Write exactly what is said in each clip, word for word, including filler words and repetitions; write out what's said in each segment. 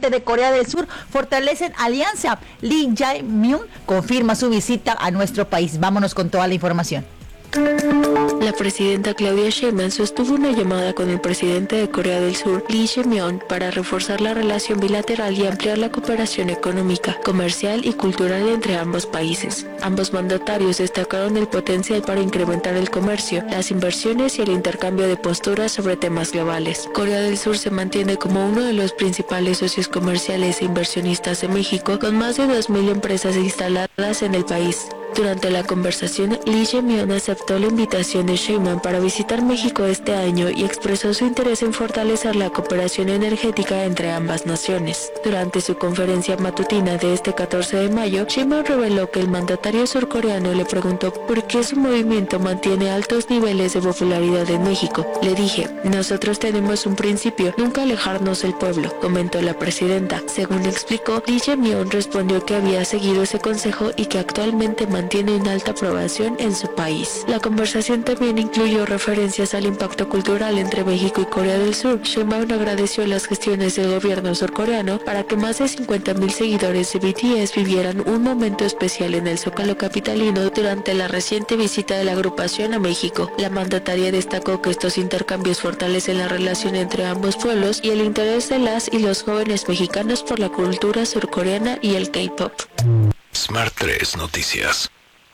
presidente de Corea del Sur fortalecen alianza. Lee Jae-myung confirma su visita a nuestro país. Vámonos con toda la información. La presidenta Claudia Sheinbaum sostuvo una llamada con el presidente de Corea del Sur, Lee Jae-myung, para reforzar la relación bilateral y ampliar la cooperación económica, comercial y cultural entre ambos países. Ambos mandatarios destacaron el potencial para incrementar el comercio, las inversiones y el intercambio de posturas sobre temas globales. Corea del Sur se mantiene como uno de los principales socios comerciales e inversionistas de México, con más de dos mil empresas instaladas en el país. Durante la conversación, Lee Jae-myung aceptó la invitación de Sheinbaum para visitar México este año y expresó su interés en fortalecer la cooperación energética entre ambas naciones. Durante su conferencia matutina de este catorce de mayo, Sheinbaum reveló que el mandatario surcoreano le preguntó por qué su movimiento mantiene altos niveles de popularidad en México. Le dije, nosotros tenemos un principio, nunca alejarnos del pueblo, comentó la presidenta. Según explicó, Lee Jae-myung respondió que había seguido ese consejo y que actualmente mantiene tiene una alta aprobación en su país. La conversación también incluyó referencias al impacto cultural entre México y Corea del Sur. Sheinbaum agradeció las gestiones del gobierno surcoreano para que más de cincuenta mil seguidores de B T S vivieran un momento especial en el Zócalo capitalino durante la reciente visita de la agrupación a México. La mandataria destacó que estos intercambios fortalecen la relación entre ambos pueblos y el interés de las y los jóvenes mexicanos por la cultura surcoreana y el K-pop. Smart tres Noticias.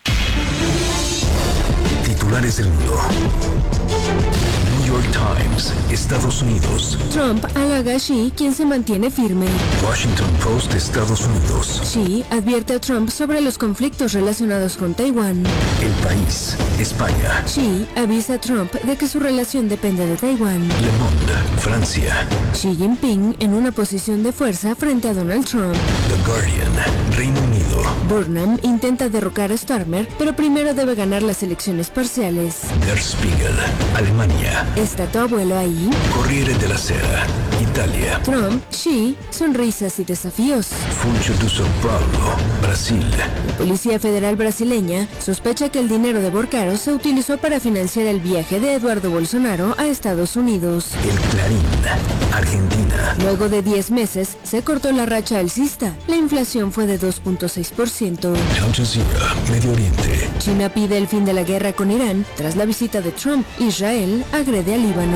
Titulares del mundo. New York Times, Estados Unidos. Trump halaga a Xi, quien se mantiene firme. Washington Post, Estados Unidos. Xi advierte a Trump sobre los conflictos relacionados con Taiwán. El País, España. Xi avisa a Trump de que su relación depende de Taiwán. Le Monde, Francia. Xi Jinping en una posición de fuerza frente a Donald Trump. The Guardian, Reino Unido. Burnham intenta derrocar a Starmer, pero primero debe ganar las elecciones parciales. Der Spiegel, Alemania. ¿Está tu abuelo ahí? Corriere della Sera, Italia. Trump, Xi, sonrisas y desafíos. Funcho de São Paulo, Brasil. La Policía Federal brasileña sospecha que el dinero de Borcaro se utilizó para financiar el viaje de Eduardo Bolsonaro a Estados Unidos. El Clarín, Argentina. Luego de diez meses, se cortó la racha alcista. La inflación fue de dos punto seis por ciento. Al Jazeera, Medio Oriente. China pide el fin de la guerra con Irán tras la visita de Trump. Israel agrede a Líbano.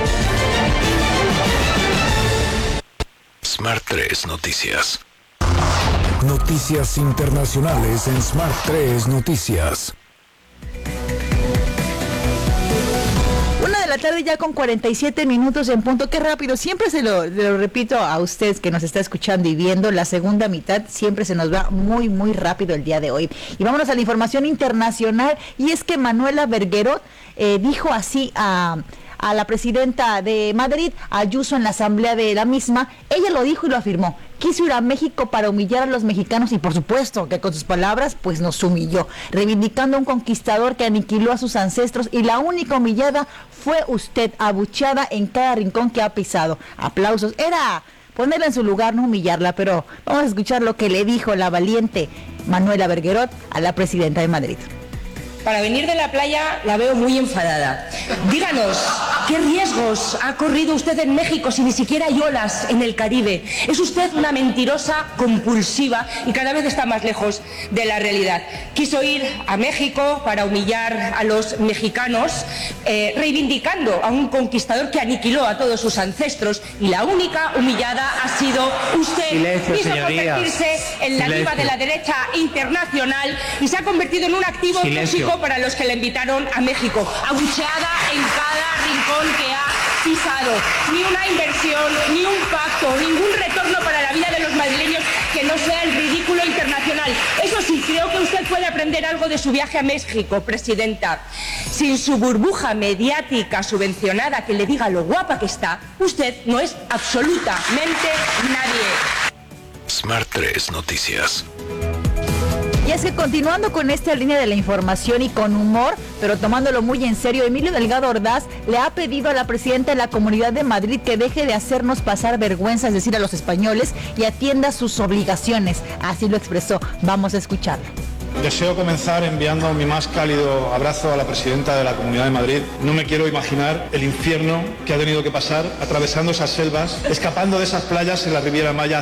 Smart tres Noticias. Noticias internacionales en Smart tres Noticias. Una de la tarde ya con cuarenta y siete minutos en punto. Qué rápido, siempre se lo, lo repito a usted que nos está escuchando y viendo, la segunda mitad siempre se nos va muy muy rápido el día de hoy. Y vámonos a la información internacional, y es que Manuela Bergerot eh, dijo así a... a la presidenta de Madrid, Ayuso, en la asamblea de la misma. Ella lo dijo y lo afirmó: quiso ir a México para humillar a los mexicanos, y por supuesto que con sus palabras pues nos humilló, reivindicando a un conquistador que aniquiló a sus ancestros, y la única humillada fue usted, abucheada en cada rincón que ha pisado. Aplausos. Era ponerla en su lugar, no humillarla, pero vamos a escuchar lo que le dijo la valiente Manuela Bergerot a la presidenta de Madrid. Para venir de la playa la veo muy enfadada. Díganos, ¿qué riesgos ha corrido usted en México si ni siquiera hay olas en el Caribe? Es usted una mentirosa compulsiva y cada vez está más lejos de la realidad. Quiso ir a México para humillar a los mexicanos, eh, reivindicando a un conquistador que aniquiló a todos sus ancestros, y la única humillada ha sido usted. Silencio, Quiso señorías. convertirse en la diva de la derecha internacional y se ha convertido en un activo tóxico para los que la invitaron a México, abucheada en cada rincón que ha pisado. Ni una inversión, ni un pacto, ningún retorno para la vida de los madrileños que no sea el ridículo internacional. Eso sí, creo que usted puede aprender algo de su viaje a México, presidenta. Sin su burbuja mediática subvencionada que le diga lo guapa que está, usted no es absolutamente nadie. Smart tres Noticias. Y es que continuando con esta línea de la información y con humor, pero tomándolo muy en serio, Emilio Delgado Ordaz le ha pedido a la presidenta de la Comunidad de Madrid que deje de hacernos pasar vergüenza, es decir, a los españoles, y atienda sus obligaciones. Así lo expresó. Vamos a escucharlo. Deseo comenzar enviando mi más cálido abrazo a la presidenta de la Comunidad de Madrid. No me quiero imaginar el infierno que ha tenido que pasar atravesando esas selvas, escapando de esas playas en la Riviera Maya.